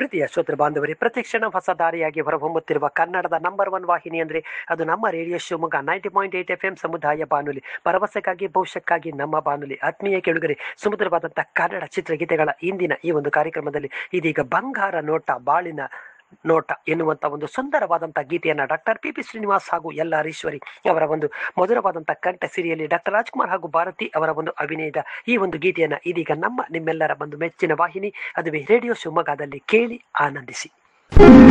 ಪ್ರೀತಿಯ ಶ್ರೋತೃ ಬಾಂಧವರೇ, ಪ್ರತಿಕ್ಷಣ ಹೊಸ ದಾರಿಯಾಗಿ ಹೊರಹೊಮ್ಮುತ್ತಿರುವ ಕನ್ನಡದ ನಂಬರ್ 1 ವಾಹಿನಿ ಅಂದರೆ ಅದು ನಮ್ಮ ರೇಡಿಯೋ ಶಿವಮೊಗ್ಗ 90.8 FM ಸಮುದಾಯ ಬಾನುಲಿ. ಭರವಸೆಗಾಗಿ ಭವಿಷ್ಯಕ್ಕಾಗಿ ನಮ್ಮ ಬಾನುಲಿ. ಆತ್ಮೀಯ ಕೇಳುಗರೆ, ಸುಮಧುರವಾದಂತಹ ಕನ್ನಡ ಚಿತ್ರಗೀತೆಗಳ ಇಂದಿನ ಈ ಒಂದು ಕಾರ್ಯಕ್ರಮದಲ್ಲಿ ಇದೀಗ ಬಂಗಾರ ನೋಟ ಬಾಳಿನ ನೋಟ ಎನ್ನುವಂತ ಒಂದು ಸುಂದರವಾದಂತಹ ಗೀತೆಯನ್ನ ಡಾಕ್ಟರ್ ಪಿ ಶ್ರೀನಿವಾಸ್ ಹಾಗೂ ಎಲ್ ಆರ್ ಈಶ್ವರಿ ಅವರ ಒಂದು ಮಧುರವಾದಂತಹ ಕಂಠ ಸಿರಿಯಲ್ಲಿ ಡಾಕ್ಟರ್ ರಾಜ್ಕುಮಾರ್ ಹಾಗೂ ಭಾರತಿ ಅವರ ಒಂದು ಅಭಿನಯದ ಈ ಒಂದು ಗೀತೆಯನ್ನ ಇದೀಗ ನಿಮ್ಮೆಲ್ಲರ ಒಂದು ಮೆಚ್ಚಿನ ವಾಹಿನಿ ಅದುವೇ ರೇಡಿಯೋ ಶಿವಮೊಗ್ಗದಲ್ಲಿ ಕೇಳಿ ಆನಂದಿಸಿ.